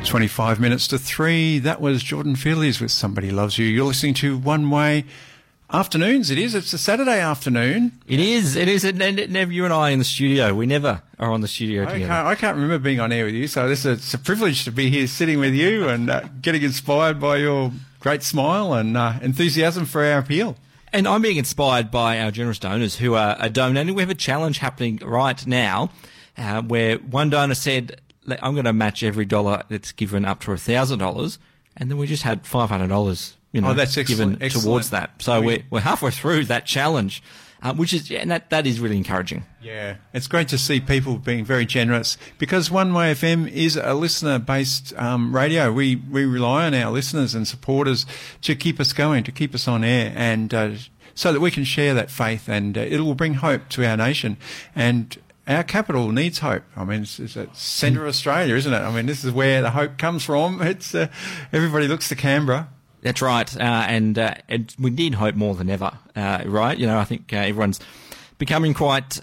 25 minutes to 3. That was Jordan Fieldleys with Somebody Loves You. You're listening to One Way Afternoons. It is. It's a Saturday afternoon. It is. Never you and I in the studio. We never are on the studio together. I can't remember being on air with you, so it's a privilege to be here sitting with you and getting inspired by your great smile and enthusiasm for our appeal. And I'm being inspired by our generous donors who are donating. We have a challenge happening right now where one donor said, I'm going to match every dollar that's given up to $1,000, and then we just had $500, that's given excellent. towards that. So we're halfway through that challenge, which is and that is really encouraging. Yeah, it's great to see people being very generous because One Way FM is a listener-based radio. We rely on our listeners and supporters to keep us going, to keep us on air, and so that we can share that faith, and it will bring hope to our nation. And our capital needs hope. I mean, it's the centre of Australia, isn't it? I mean, this is where the hope comes from. It's everybody looks to Canberra. That's right, and we need hope more than ever, right? I think everyone's becoming quite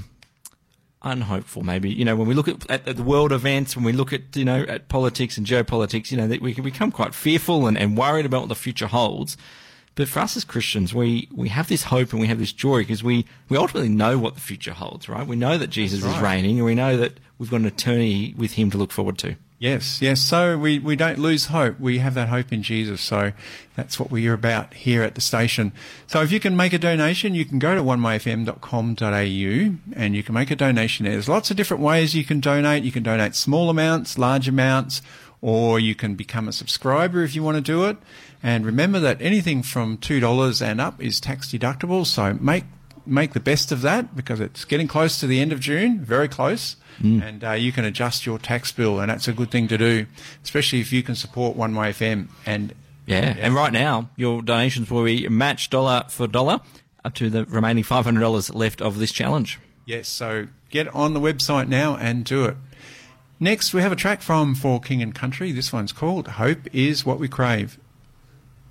unhopeful, maybe. When we look at the world events, when we look at at politics and geopolitics, that we can become quite fearful and worried about what the future holds. But for us as Christians, we have this hope and we have this joy because we ultimately know what the future holds, right? We know that Jesus is reigning and we know that we've got an eternity with him to look forward to. Yes. So we don't lose hope. We have that hope in Jesus. So that's what we're about here at the station. So if you can make a donation, you can go to onewayfm.com.au and you can make a donation there. There's lots of different ways you can donate. You can donate small amounts, large amounts, or you can become a subscriber if you want to do it. And remember that anything from $2 and up is tax deductible, so make the best of that because it's getting close to the end of June, very close, and you can adjust your tax bill, and that's a good thing to do, especially if you can support One Way FM. And right now your donations will be matched dollar for dollar up to the remaining $500 left of this challenge. Yes, so get on the website now and do it. Next, we have a track from For King and Country. This one's called Hope Is What We Crave.